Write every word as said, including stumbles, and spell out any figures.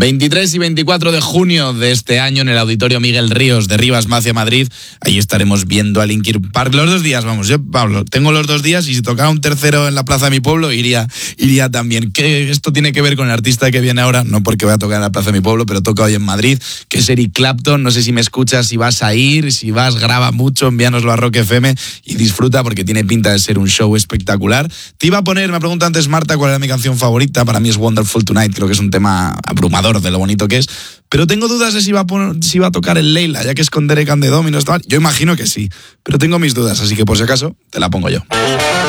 veintitrés y veinticuatro de junio de este año en el Auditorio Miguel Ríos de Rivas Macia, Madrid. Ahí estaremos viendo a Linkin Park los dos días, vamos, yo, Pablo, tengo los dos días y si tocara un tercero en la plaza de mi pueblo, iría, iría también. ¿Qué esto tiene que ver con el artista que viene ahora? No porque voy a tocar en la plaza de mi pueblo, pero toca hoy en Madrid, que es Eric Clapton. No sé si me escuchas, si vas a ir, si vas, graba mucho, envíanoslo a Rock F M y disfruta porque tiene pinta de ser un show espectacular. Te iba a poner, me pregunta antes Marta cuál era mi canción favorita. Para mí es Wonderful Tonight, creo que es un tema abrumador de lo bonito que es, pero tengo dudas de si va a, poner, si va a tocar el Leila, ya que es con Derek and the Dominos. Yo imagino que sí, pero tengo mis dudas, así que por si acaso te la pongo yo.